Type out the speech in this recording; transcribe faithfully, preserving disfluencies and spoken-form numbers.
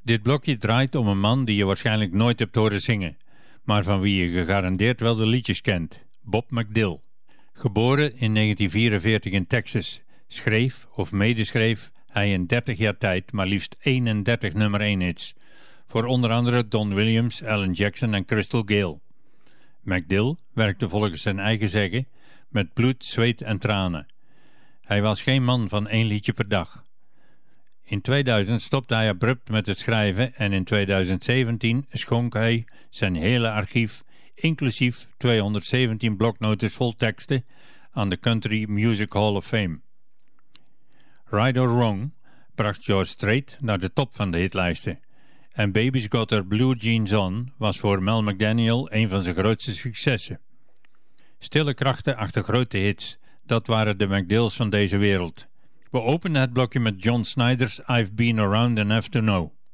Dit blokje draait om een man die je waarschijnlijk nooit hebt horen zingen, maar van wie je gegarandeerd wel de liedjes kent, Bob McDill. Geboren in negentien vierenveertig in Texas, schreef of medeschreef hij in dertig jaar tijd maar liefst eenendertig nummer één hits, voor onder andere Don Williams, Alan Jackson en Crystal Gayle. McDill werkte volgens zijn eigen zeggen met bloed, zweet en tranen. Hij was geen man van één liedje per dag. In tweeduizend stopte hij abrupt met het schrijven en in tweeduizend zeventien schonk hij zijn hele archief, inclusief tweehonderdzeventien bloknotes vol teksten, aan de Country Music Hall of Fame. Right or Wrong bracht George Strait naar de top van de hitlijsten. En Baby's Got Her Blue Jeans On was voor Mel McDaniel een van zijn grootste successen. Stille krachten achter grote hits, dat waren de McDills van deze wereld. We openen het blokje met John Snyder's I've Been Around Enough to Know.